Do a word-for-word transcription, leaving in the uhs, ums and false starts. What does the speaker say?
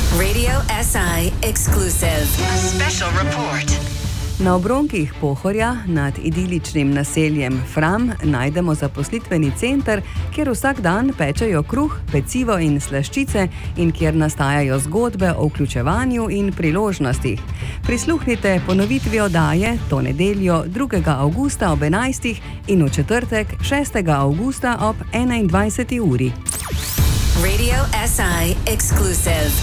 Radio S I exclusive. A special report. Na obronkih Pohorja nad idiličnim naseljem Fram najdemo zaposlitveni center, kjer vsak dan pečejo kruh, pecivo in slaščice in kjer nastajajo zgodbe o vključevanju in priložnostih. Prisluhnite ponovitvi oddaje to nedeljo drugega avgusta ob enajstih in v četrtek šestega avgusta ob enaindvajseti uri. Radio S I exclusive.